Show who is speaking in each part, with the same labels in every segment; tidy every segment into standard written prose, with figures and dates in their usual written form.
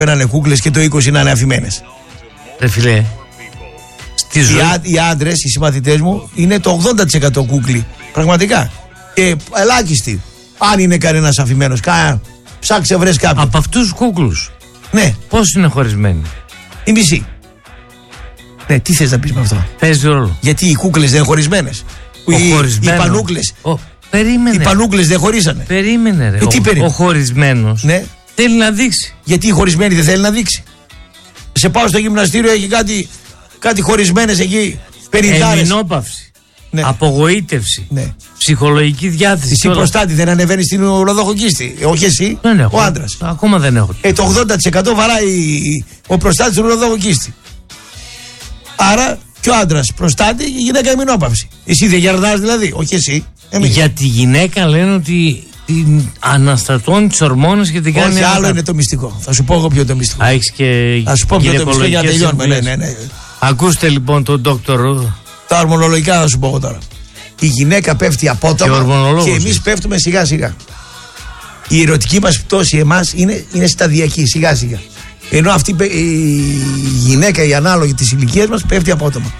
Speaker 1: Πέρανε κούκλες και το 20 να είναι αφημένες.
Speaker 2: Ρε φιλέ, στη ζωή...
Speaker 1: Οι άντρες, οι συμμαθητές μου, είναι το 80% κούκλοι. Πραγματικά. Και ελάχιστοι. Αν είναι κανένας αφημένος. Ψάξε, βρες κάποιον.
Speaker 2: Από αυτούς τους κούκλους.
Speaker 1: Ναι.
Speaker 2: Πώς είναι χωρισμένοι?
Speaker 1: Η μισή. Ναι, τι θες να πεις με αυτό?
Speaker 2: Παίζει ρόλο.
Speaker 1: Γιατί οι κούκλες δεν είναι χωρισμένες? Οι πανούκλες.
Speaker 2: Περίμενε.
Speaker 1: Οι πανούκλες δεν χωρίσανε.
Speaker 2: Περίμενε ρε.
Speaker 1: Τι περίμενε?
Speaker 2: Ο χωρισμένος, ναι, θέλει να δείξει.
Speaker 1: Γιατί οι χωρισμένοι δεν θέλει να δείξει? Σε πάω στο γυμναστήριο, έχει κάτι χωρισμένες εκεί. Περιδάρες.
Speaker 2: Εμεινόπαυση.
Speaker 1: Ναι.
Speaker 2: Απογοήτευση.
Speaker 1: Ναι.
Speaker 2: Ψυχολογική διάθεση.
Speaker 1: Εσύ προστάτη δεν ανεβαίνει στην ουροδοχοκίστη? Όχι εσύ.
Speaker 2: Δεν έχω.
Speaker 1: Ο άντρας.
Speaker 2: Ακόμα δεν έχω.
Speaker 1: Το 80% βαράει ο προστάτης του ουροδοχοκίστη. Άρα και ο άντρας προστάτη και η γυναίκα εμεινόπαυση. Εσύ δεν γερνάς δηλαδή? Όχι εσύ. Εμείς.
Speaker 2: Για τη γυναίκα λένε ότι την αναστατώνει τις ορμόνες και την κάνει.
Speaker 1: Όχι, άλλο είναι το μυστικό. Θα σου πω εγώ ποιο το μυστικό.
Speaker 2: Έχεις και
Speaker 1: θα σου πω ποιο το μυστικό για να τελειώνουμε. Ναι.
Speaker 2: Ακούστε λοιπόν τον δόκτωρο.
Speaker 1: Τα ορμονολογικά θα σου πω εγώ τώρα. Η γυναίκα πέφτει απότομα και εμείς πέφτουμε σιγά σιγά. Η ερωτική μας πτώση εμάς είναι σταδιακή, σιγά σιγά. Ενώ αυτή η γυναίκα, η ανάλογη της ηλικίας μας, πέφτει απότομα.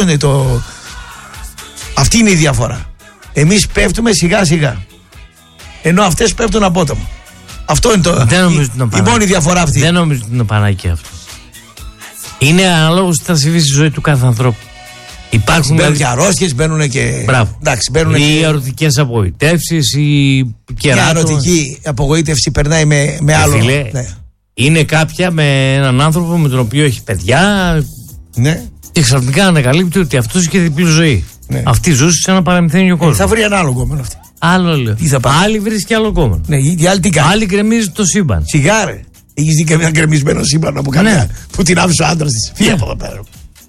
Speaker 1: Αυτή είναι η διαφορά. Εμείς πέφτουμε σιγά σιγά, ενώ αυτές πέφτουν απότομα. Αυτό είναι η μόνη διαφορά αυτή.
Speaker 2: Δεν νομίζω ότι είναι πανάκια αυτό. Είναι ανάλογος τι θα συμβεί στη ζωή του κάθε ανθρώπου. Υπάρχουν
Speaker 1: μπαίνουν και αρρώστιες, μπαίνουν και.
Speaker 2: Μπράβο.
Speaker 1: Εντάξει,
Speaker 2: οι ερωτικές απογοητεύσεις, η κεράτο.
Speaker 1: Η ερωτική απογοήτευση περνάει με άλλο.
Speaker 2: Φίλε, ναι. Είναι κάποια με έναν άνθρωπο με τον οποίο έχει παιδιά.
Speaker 1: Ναι.
Speaker 2: Και ξαφνικά ανακαλύπτει ότι αυτό έχει και διπλή ζωή. Ναι. Αυτή ζούσε σε ένα παραμυθένιο κόσμο.
Speaker 1: Θα βρει ένα άλλο κόμμα αυτή.
Speaker 2: Άλλο λέω. Άλλη βρίσκει άλλο κόμμα.
Speaker 1: Ναι, η άλλη τι κάνει?
Speaker 2: Άλλη γκρεμίζει το σύμπαν.
Speaker 1: Σιγάρε. Έχει δει κανένα γκρεμισμένο σύμπαν από κανένα? Ναι. Που την άφησε ο άντρας της. Φύγε από εδώ πέρα.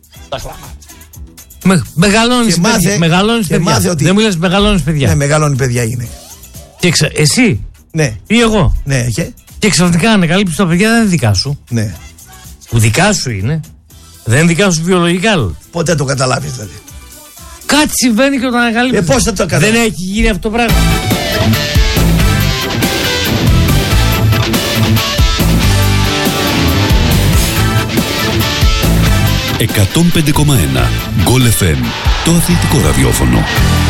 Speaker 2: Μεγαλώνεις παιδιά. Δεν μου λες μεγαλώνεις παιδιά.
Speaker 1: Ναι, μεγαλώνει παιδιά είναι.
Speaker 2: Εσύ.
Speaker 1: Ναι.
Speaker 2: Ή εγώ.
Speaker 1: Ναι,
Speaker 2: και ξαφνικά ανακαλύψεις τα παιδιά δεν είναι δικά σου.
Speaker 1: Ναι.
Speaker 2: Που δικά σου είναι. Δεν είναι δικά σου βιολογικά.
Speaker 1: Πότε το καταλάβεις δηλαδή?
Speaker 2: Κάτι συμβαίνει και όταν ανακαλύψεις.
Speaker 1: Πώς θα το καταλάβεις?
Speaker 2: Δεν έχει γίνει αυτό το πράγμα.
Speaker 3: «105,1 Γκολ FM», το αθλητικό ραδιόφωνο.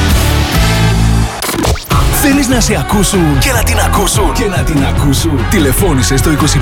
Speaker 4: Θέλεις να σε ακούσουν και να την ακούσουν Τηλεφώνησε στο 25410 83 922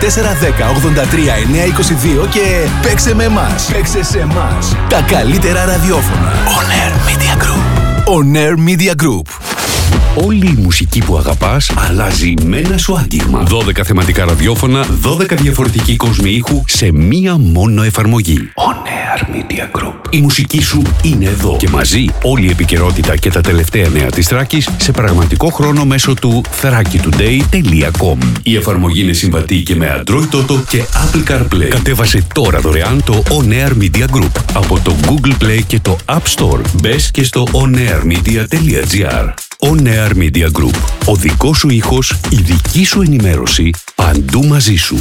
Speaker 4: και παίξε με εμάς. Παίξε σε εμάς. Τα καλύτερα ραδιόφωνα. On Air Media Group. On Air Media Group.
Speaker 3: Όλη η μουσική που αγαπάς αλλάζει με ένα σου άγγιγμα. 12 θεματικά ραδιόφωνα, 12 διαφορετικοί κόσμοι ήχου σε μία μόνο εφαρμογή. On Air Media Group. Η μουσική σου είναι εδώ. Και μαζί όλη η επικαιρότητα και τα τελευταία νέα της Θράκης σε πραγματικό χρόνο μέσω του thrakitoday.com. Η εφαρμογή είναι συμβατή και με Android Auto και Apple CarPlay. Κατέβασε τώρα δωρεάν το On Air Media Group από το Google Play και το App Store. Μπες και στο onairmedia.gr. On Air Media Group. Ο δικός σου ήχος, η δική σου ενημέρωση, παντού μαζί σου.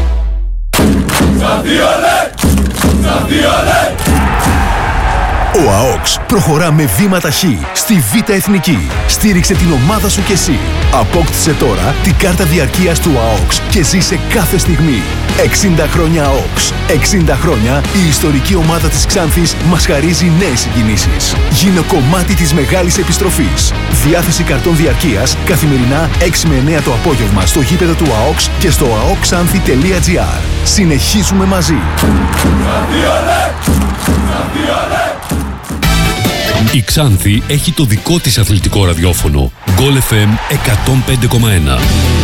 Speaker 4: Ο ΑΟΚΣ προχωρά με βήματα χ στη Β' Εθνική. Στήριξε την ομάδα σου κι εσύ. Απόκτησε τώρα την κάρτα διαρκείας του ΑΟΚΣ και ζήσε κάθε στιγμή. 60 χρόνια ΑΟΚΣ. 60 χρόνια η ιστορική ομάδα της Ξάνθης μας χαρίζει νέες συγκινήσεις. Γίνε κομμάτι της μεγάλης επιστροφής. Διάθεση καρτών διαρκείας καθημερινά 6 με 9 το απόγευμα στο γήπεδο του ΑΟΚΣ και στο aokxanthi.gr. Συνεχίζουμε μαζί.
Speaker 3: Η Ξάνθη έχει το δικό της αθλητικό ραδιόφωνο. Γκολ FM 105,1.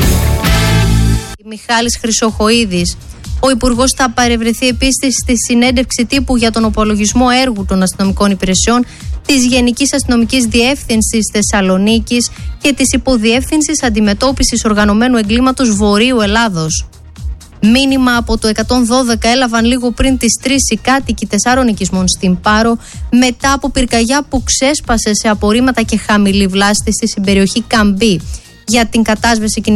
Speaker 5: Μιχάλης Χρυσοχοΐδης. Ο Υπουργός θα παρευρεθεί επίσης στη συνέντευξη τύπου για τον απολογισμό έργου των αστυνομικών υπηρεσιών της Γενικής Αστυνομικής Διεύθυνσης Θεσσαλονίκης και της Υποδιεύθυνσης Αντιμετώπισης Οργανωμένου Εγκλήματος Βορείου Ελλάδος. Μήνυμα από το 112 έλαβαν λίγο πριν τις 3 οι κάτοικοι 4 οικισμών στην Πάρο μετά από πυρκαγιά που ξέσπασε σε απορρίμματα και χαμηλή βλάστηση στην περιοχή Καμπή. Για την κατάσβεση